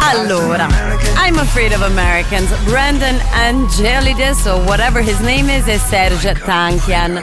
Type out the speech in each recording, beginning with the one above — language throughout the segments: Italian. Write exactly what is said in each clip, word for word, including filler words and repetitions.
Allora, I'm Afraid of Americans, Brandon Angelidis or whatever his name is, e Serge Tankian.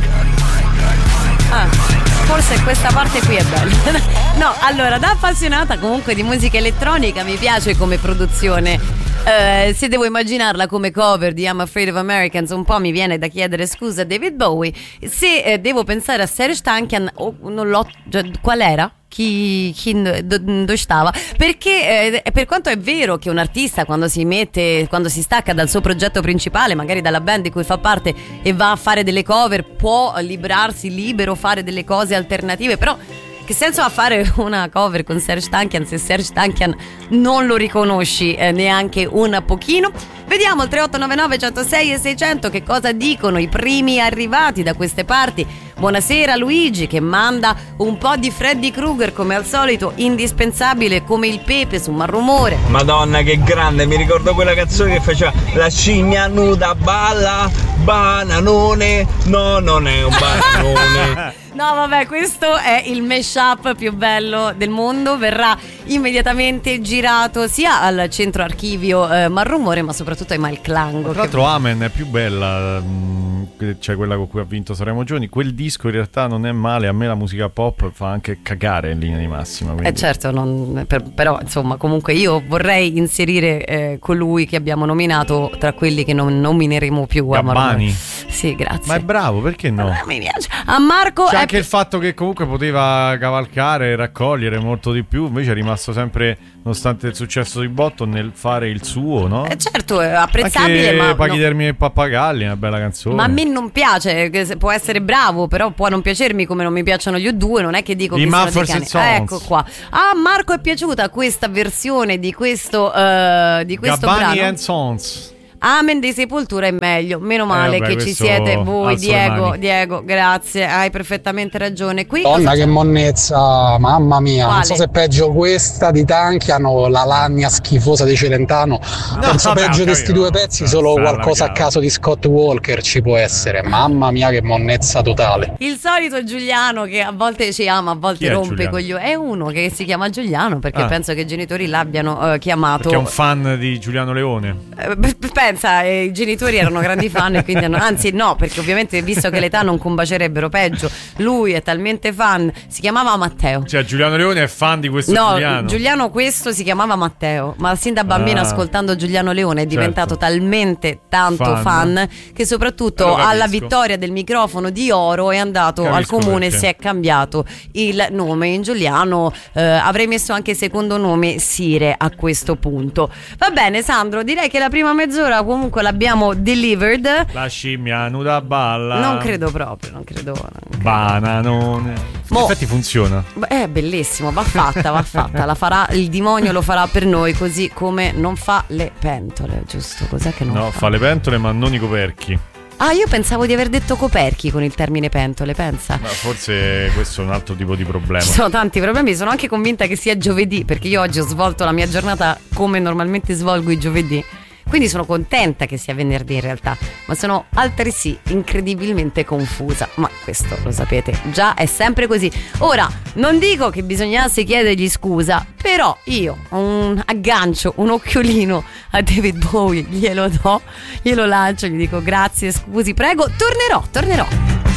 Ah, forse questa parte qui è bella. No, allora, da appassionata comunque di musica elettronica mi piace come produzione. Uh, se devo immaginarla come cover di I'm Afraid of Americans, un po' mi viene da chiedere scusa a David Bowie. Se eh, devo pensare a Serge Tankian, oh, non l'ho, qual era? Chi, chi dove stava? Perché eh, per quanto è vero che un artista quando si mette, quando si stacca dal suo progetto principale, magari dalla band di cui fa parte, e va a fare delle cover, può librarsi libero, fare delle cose alternative, però che senso ha fare una cover con Serge Tankian se Serge Tankian non lo riconosci eh, neanche un pochino? Vediamo il tre otto nove nove, centosei e seicento che cosa dicono i primi arrivati da queste parti. Buonasera Luigi, che manda un po' di Freddy Krueger come al solito, indispensabile come il pepe su Malrumore. Madonna che grande, mi ricordo quella canzone che faceva la scimmia nuda balla bananone, no non è un bananone. No vabbè, questo è il mashup più bello del mondo, verrà immediatamente girato sia al centro archivio eh, Malrumore, ma soprattutto ai Malclango. Tra l'altro che... Amen è più bella, cioè quella con cui ha vinto Sanremo Giovani. Quel disco in realtà non è male, a me la musica pop fa anche cagare in linea di massima, quindi... Eh certo, non, per, però insomma comunque io vorrei inserire eh, colui che abbiamo nominato tra quelli che non nomineremo più. Gabbani. Sì, grazie. Ma è bravo, perché no? Ah, mi piace. A Marco c'è è... anche il fatto che comunque poteva cavalcare, raccogliere molto di più, invece è rimasto sempre, nonostante il successo di botto, nel fare il suo, no? Eh certo, è apprezzabile, anche ma Paghi no. Termini e Pappagalli è una bella canzone. Ma a me non piace, può essere bravo, però può non piacermi come non mi piacciono gli U due, non è che dico I che siano Mumford dei and cani. Sons. Ecco qua. A Marco è piaciuta questa versione di questo uh, di questo Gabbani brano. and Sons. Amen di Sepoltura è meglio, meno male eh, vabbè, che ci siete voi. Diego, Diego, grazie, hai perfettamente ragione. Qui Donna che monnezza, mamma mia. Quale? Non so se è peggio questa di Tankian o la lagna schifosa di Celentano. No, Penso vabbè, peggio di capito. sti due pezzi, solo Bella qualcosa a chiave. caso di Scott Walker ci può essere. Mamma mia che monnezza totale. il solito Giuliano che a volte ci ama, a Chi volte è rompe Giuliano? con gli... È uno che si chiama Giuliano perché Ah. penso che i genitori l'abbiano eh, chiamato. Perché è un fan di Giuliano Leone. Eh, p- pensa, eh, i genitori erano grandi fan e quindi hanno, anzi no, perché ovviamente visto che l'età non combacerebbero, peggio, lui è talmente fan, si chiamava Matteo. Cioè Giuliano Leone è fan di questo No, Giuliano. Giuliano questo si chiamava Matteo, ma sin da bambino Ah. ascoltando Giuliano Leone è diventato Certo. talmente tanto Fan. fan, che soprattutto Lo capisco. alla vittoria del microfono di oro è andato Capisco al comune perché. e si è cambiato il nome in Giuliano. eh, avrei messo anche secondo nome Sire a questo punto. Va bene Sandro, direi che la prima mezz'ora comunque l'abbiamo delivered. La scimmia nuda balla. Non credo proprio, non credo, non credo. Bananone. Mo- In effetti funziona. È bellissimo, va fatta, va fatta. La farà il demonio, lo farà per noi, così come non fa le pentole, giusto? Cos'è che non No, fa? fa le pentole ma non i coperchi. Ah, io pensavo di aver detto coperchi con il termine pentole, pensa. Ma forse questo è un altro tipo di problema. Ci sono tanti problemi, sono anche convinta che sia giovedì, perché io oggi ho svolto la mia giornata come normalmente svolgo i giovedì. Quindi sono contenta che sia venerdì in realtà, ma sono altresì incredibilmente confusa. Ma questo lo sapete, già è sempre così. Ora, non dico che bisognasse chiedergli scusa, però io un aggancio, un occhiolino a David Bowie glielo do, glielo lancio, gli dico grazie, scusi, prego, tornerò, tornerò.